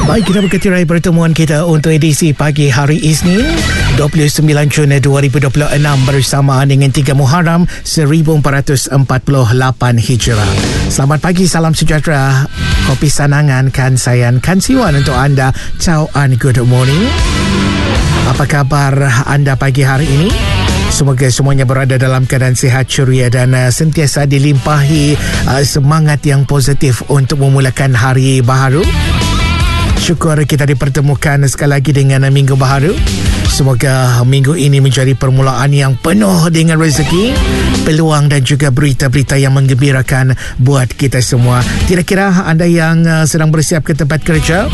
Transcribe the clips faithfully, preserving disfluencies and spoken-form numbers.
Baik, kita berketirai pertemuan kita untuk edisi pagi hari Isnin dua puluh sembilan Jun dua ribu dua puluh enam bersamaan dengan tiga Muharram seribu empat ratus empat puluh lapan Hijrah. Selamat pagi, salam sejahtera, kopi sanangan kan sayan kan siwan untuk anda. Ciao and good morning. Apa khabar anda pagi hari ini? Semoga semuanya berada dalam keadaan sihat, ceria dan uh, sentiasa dilimpahi uh, semangat yang positif untuk memulakan hari baharu. Syukur kita dipertemukan sekali lagi dengan minggu baharu. Semoga minggu ini menjadi permulaan yang penuh dengan rezeki, peluang dan juga berita-berita yang menggembirakan buat kita semua. Kira-kira anda yang uh, sedang bersiap ke tempat kerja,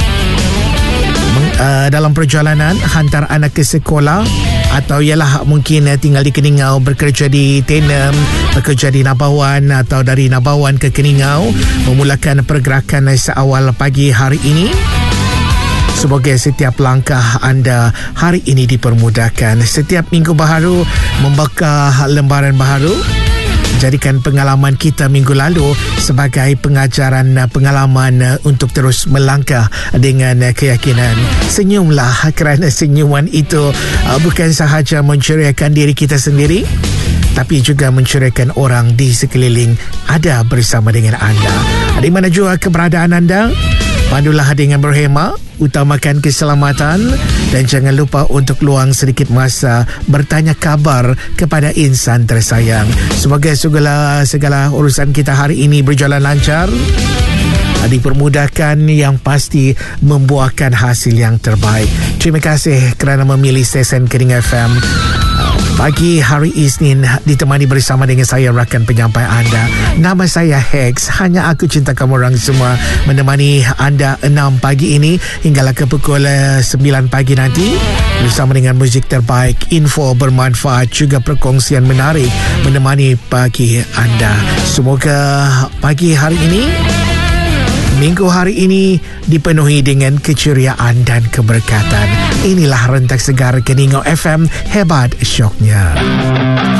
Uh, dalam perjalanan hantar anak ke sekolah, atau ialah mungkin uh, tinggal di Keningau, bekerja di Tenem, bekerja di Nabawan atau dari Nabawan ke Keningau, memulakan pergerakan seawal pagi hari ini. Semoga setiap langkah anda hari ini dipermudahkan. Setiap minggu baharu membuka lembaran baharu. Jadikan pengalaman kita minggu lalu sebagai pengajaran pengalaman untuk terus melangkah dengan keyakinan. Senyumlah, kerana senyuman itu bukan sahaja menceriakan diri kita sendiri, tapi juga menceriakan orang di sekeliling ada bersama dengan anda. Di mana jua keberadaan anda, pandulah dengan berhemah, utamakan keselamatan dan jangan lupa untuk luang sedikit masa bertanya kabar kepada insan tersayang. Semoga segala segala urusan kita hari ini berjalan lancar, dipermudahkan, yang pasti membuahkan hasil yang terbaik. Terima kasih kerana memilih stesen Kening F M. Pagi hari Isnin ditemani bersama dengan saya, rakan penyampai anda. Nama saya Hex. Hanya aku cinta kamu orang semua, menemani anda enam pagi ini hinggalah ke pukul sembilan pagi nanti, bersama dengan muzik terbaik, info bermanfaat, juga perkongsian menarik menemani pagi anda. Semoga pagi hari ini, minggu hari ini dipenuhi dengan keceriaan dan keberkatan. Inilah rentak segar Keningau F M, hebat syoknya.